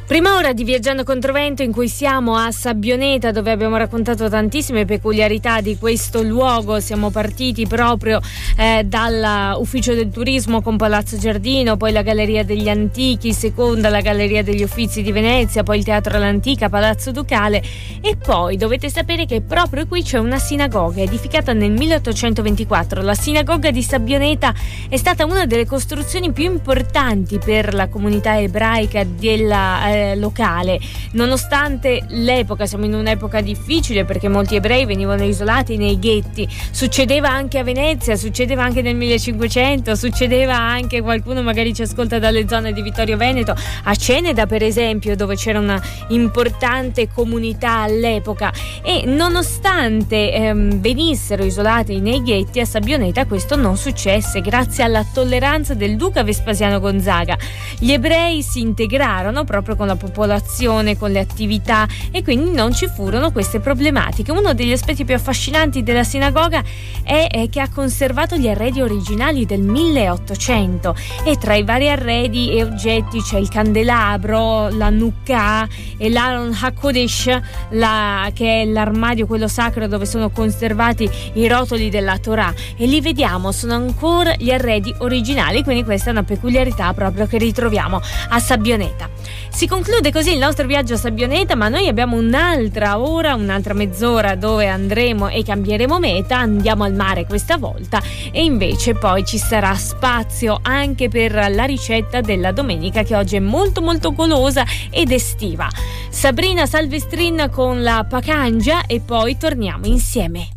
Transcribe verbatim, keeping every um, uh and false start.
Prima ora di Viaggiando Controvento, in cui siamo a Sabbioneta, dove abbiamo raccontato tantissime peculiarità di questo luogo. Siamo partiti proprio eh, dall'ufficio del turismo con Palazzo Giardino, poi la Galleria degli Antichi, seconda la Galleria degli Uffizi di Venezia, poi il Teatro all'Antica, Palazzo Ducale, e poi dovete sapere che proprio qui c'è una sinagoga edificata nel milleottocentoventiquattro. La sinagoga di Sabbioneta è stata una delle costruzioni più importanti per la comunità ebraica della eh, locale, nonostante l'epoca. Siamo in un'epoca difficile perché molti ebrei venivano isolati nei ghetti. Succedeva anche a Venezia, succedeva anche nel millecinquecento, succedeva anche, qualcuno magari ci ascolta dalle zone di Vittorio Veneto, a Ceneda per esempio, dove c'era una importante comunità all'epoca, e nonostante ehm, venissero isolati nei ghetti, a Sabbioneta questo non successe grazie alla tolleranza del duca Vespasiano Gonzaga. Gli ebrei si integrarono proprio con la popolazione, con le attività, e quindi non ci furono queste problematiche. Uno degli aspetti più affascinanti della sinagoga è, è che ha conservato gli arredi originali del milleottocento, e tra i vari arredi e oggetti c'è il candelabro, la Nukkah e l'Aron HaKodesh, la, che è l'armadio quello sacro dove sono conservati i rotoli della Torah, e li vediamo, sono ancora gli arredi originali, quindi questa è una peculiarità proprio che ritroviamo a Sabbioneta. Si conclude così il nostro viaggio a Sabbioneta, ma noi abbiamo un'altra ora, un'altra mezz'ora dove andremo e cambieremo meta, andiamo al mare questa volta, e invece poi ci sarà spazio anche per la ricetta della domenica, che oggi è molto molto golosa ed estiva. Sabrina Salvestrin con la Pacangia, e poi torniamo insieme.